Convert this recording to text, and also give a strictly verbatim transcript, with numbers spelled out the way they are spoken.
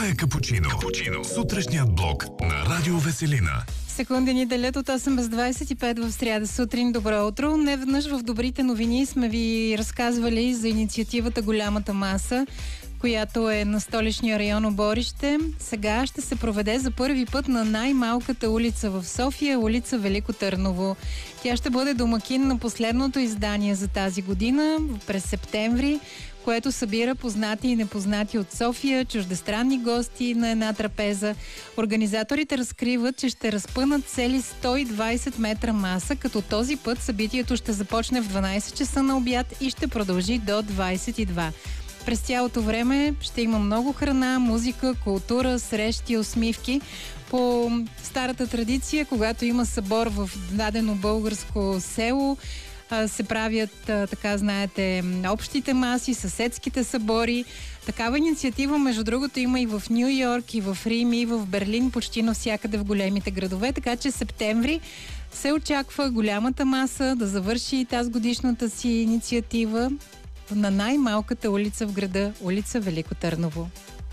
Това е Капучино. Капучино. Сутрешният блок на Радио Веселина. Секунди ни делят от осем без двадесет и пет в сряда сутрин. Добро утро. Неведнъж в добрите новини сме ви разказвали за инициативата Голямата маса, която е на столичния район Оборище. Сега ще се проведе за първи път на най-малката улица в София, улица Велико Търново. Тя ще бъде домакин на последното издание за тази година, през септември, което събира познати и непознати от София, чуждестранни гости на една трапеза. Организаторите разкриват, че ще разпънат цели сто и двадесет метра маса, като този път събитието ще започне в дванадесет часа на обяд и ще продължи до двадесет и два. През цялото време ще има много храна, музика, култура, срещи, усмивки. По старата традиция, когато има събор в дадено българско село, се правят, така знаете, общите маси, съседските събори. Такава инициатива, между другото, има и в Ню Йорк, и в Рим, и в Берлин, почти навсякъде в големите градове. Така че септември се очаква Голямата маса да завърши тази годишната си инициатива на най-малката улица в града, улица Велико Търново.